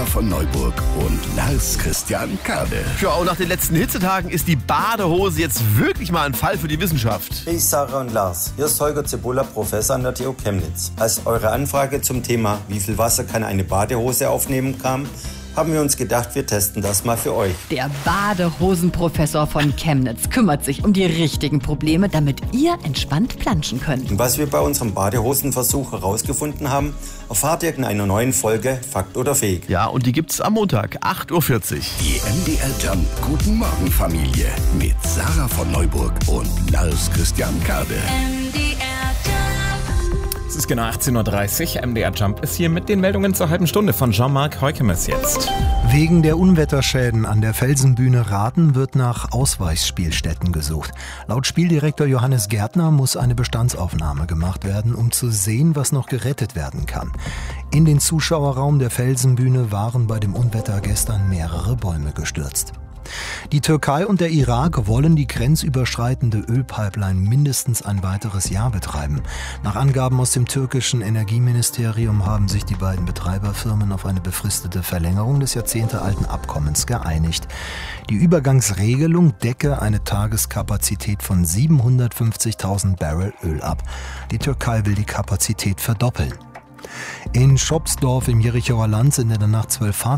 von Neuburg und Lars Christian Kade. Ja, und nach den letzten Hitzetagen ist die Badehose jetzt wirklich mal ein Fall für die Wissenschaft. Hey Sarah und Lars, hier ist Holger Zebulla, Professor an der TU Chemnitz. Als eure Anfrage zum Thema "Wie viel Wasser kann eine Badehose aufnehmen" kam, haben wir uns gedacht, wir testen das mal für euch. Der Badehosenprofessor von Chemnitz kümmert sich um die richtigen Probleme, damit ihr entspannt planschen könnt. Und was wir bei unserem Badehosenversuch herausgefunden haben, erfahrt ihr in einer neuen Folge Fakt oder Fake. Ja, und die gibt's am Montag, 8.40 Uhr. Die MDR Jump Guten Morgen Familie mit Sarah von Neuburg und Lars Christian Kade. Es ist genau 18.30 Uhr. MDR Jump ist hier mit den Meldungen zur halben Stunde von Jean-Marc Heukemes jetzt. Wegen der Unwetterschäden an der Felsenbühne Raten wird nach Ausweichspielstätten gesucht. Laut Spieldirektor Johannes Gärtner muss eine Bestandsaufnahme gemacht werden, um zu sehen, was noch gerettet werden kann. In den Zuschauerraum der Felsenbühne waren bei dem Unwetter gestern mehrere Bäume gestürzt. Die Türkei und der Irak wollen die grenzüberschreitende Ölpipeline mindestens ein weiteres Jahr betreiben. Nach Angaben aus dem türkischen Energieministerium haben sich die beiden Betreiberfirmen auf eine befristete Verlängerung des jahrzehntealten Abkommens geeinigt. Die Übergangsregelung decke eine Tageskapazität von 750.000 Barrel Öl ab. Die Türkei will die Kapazität verdoppeln. In Schopsdorf im Jerichower Land sind in der Nacht 12 Fahrzeuge